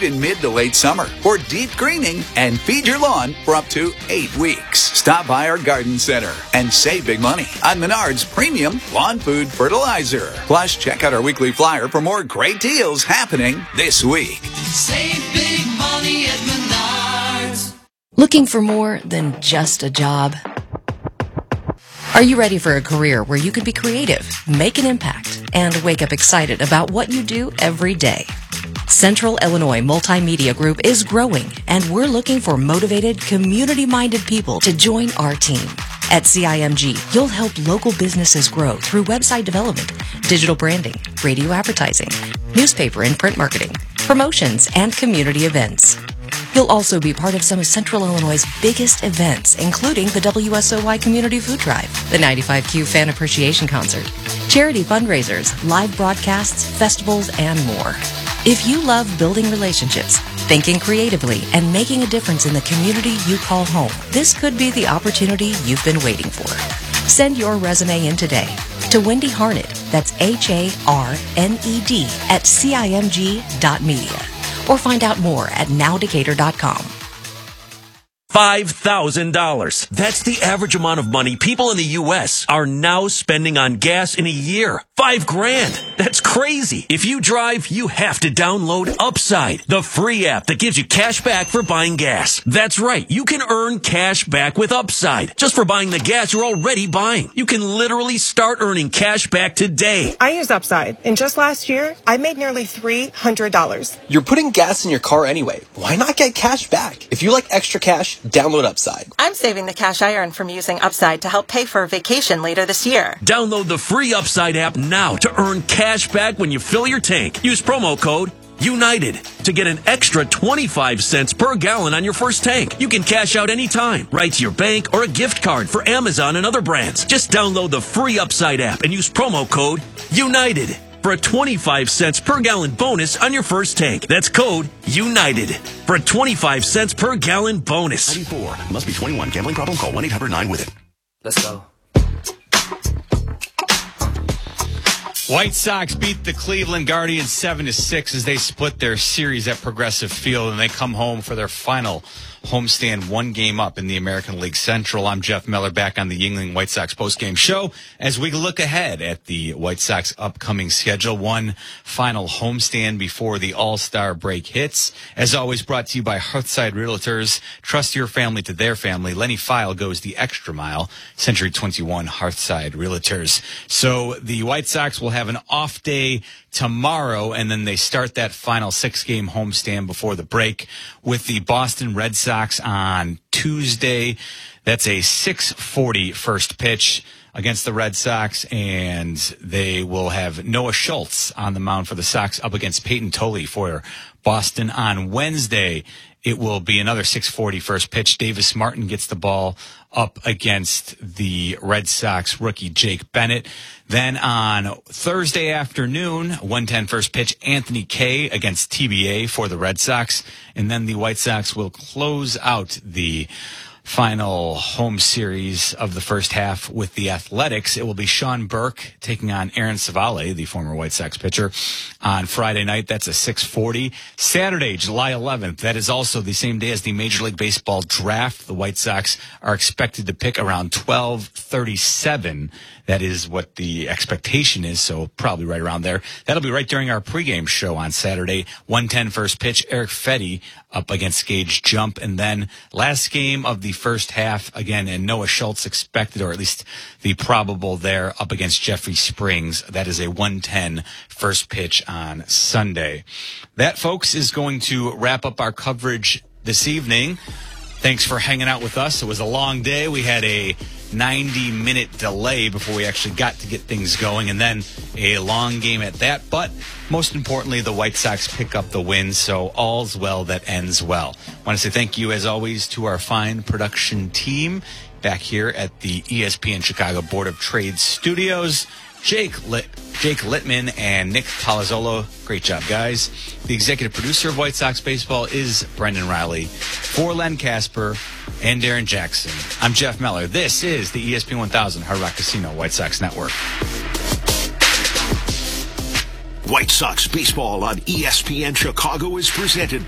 in mid to late summer for deep greening and feed your lawn for up to 8 weeks. Stop by our garden center and save big money on Menards Premium Lawn Food Fertilizer. Plus, check out our weekly flyer for more great deals happening this week. Save big money at Menards. Looking for more than just a job? Are you ready for a career where you can be creative, make an impact, and wake up excited about what you do every day? Central Illinois Multimedia Group is growing, and we're looking for motivated, community-minded people to join our team. At CIMG, you'll help local businesses grow through website development, digital branding, radio advertising, newspaper and print marketing, promotions, and community events. You'll also be part of some of Central Illinois' biggest events, including the WSOY Community Food Drive, the 95Q Fan Appreciation Concert, charity fundraisers, live broadcasts, festivals, and more. If you love building relationships, thinking creatively, and making a difference in the community you call home, this could be the opportunity you've been waiting for. Send your resume in today to Wendy Harned, that's HARNED, at CIMG.media. Or find out more at nowdecatur.com. $5,000. That's the average amount of money people in the U.S. are now spending on gas in a year. $5,000. That's crazy. If you drive, you have to download Upside, the free app that gives you cash back for buying gas. That's right. You can earn cash back with Upside just for buying the gas you're already buying. You can literally start earning cash back today. I use Upside, and just last year, I made nearly $300. You're putting gas in your car anyway. Why not get cash back? If you like extra cash, download Upside. I'm saving the cash I earn from using Upside to help pay for a vacation later this year. Download the free Upside app now to earn cash back when you fill your tank. Use promo code UNITED to get an extra 25 cents per gallon on your first tank. You can cash out anytime, right to your bank or a gift card for Amazon and other brands. Just download the free Upside app and use promo code UNITED for a 25 cents per gallon bonus on your first tank. That's code UNITED for a 25 cents per gallon bonus. 94. Must be 21. Gambling problem? Call 1-800-9-WITH-IT. Let's go. White Sox beat the Cleveland Guardians 7-6 as they split their series at Progressive Field, and they come home for their final homestand, one game up in the American League Central. I'm Jeff Miller, back on the Yuengling White Sox postgame show as we look ahead at the White Sox upcoming schedule. One final homestand before the All-Star break hits. As always, brought to you by Hearthside Realtors. Trust your family to their family. Lenny File goes the extra mile. Century 21 Hearthside Realtors. So the White Sox will have an off day tomorrow, and then they start that final 6-game homestand before the break with the Boston Red Sox on Tuesday. That's a 6:40 first pitch against the Red Sox, and they will have Noah Schultz on the mound for the Sox up against Peyton Tolley for Boston on Wednesday. It will be another 6:40 first pitch. Davis Martin gets the ball up against the Red Sox rookie Jake Bennett. Then on Thursday afternoon, 1:10 first pitch, Anthony Kay against TBA for the Red Sox. And then the White Sox will close out the final home series of the first half with the Athletics. It will be Sean Burke taking on Aaron Savale, the former White Sox pitcher, on Friday night. That's a 6:40. Saturday, July 11th. That is also the same day as the Major League Baseball draft. The White Sox are expected to pick around 12:37. That is what the expectation is, so probably right around there. That'll be right during our pregame show on Saturday. 1:10 first pitch, Eric Fetty up against Gage Jump. And then last game of the first half, again, and Noah Schultz expected, or at least the probable there, up against Jeffrey Springs. That is a 1:10 first pitch on Sunday. That, folks, is going to wrap up our coverage this evening. Thanks for hanging out with us. It was a long day. We had a 90-minute delay before we actually got to get things going, and then a long game at that. But most importantly, the White Sox pick up the win, so all's well that ends well. I want to say thank you, as always, to our fine production team back here at the ESPN Chicago Board of Trade Studios. Jake Littman and Nick Palazzolo. Great job, guys. The executive producer of White Sox Baseball is Brendan Riley. For Len Casper and Darren Jackson, I'm Jeff Meller. This is the ESPN 1000 Hard Rock Casino White Sox Network. White Sox Baseball on ESPN Chicago is presented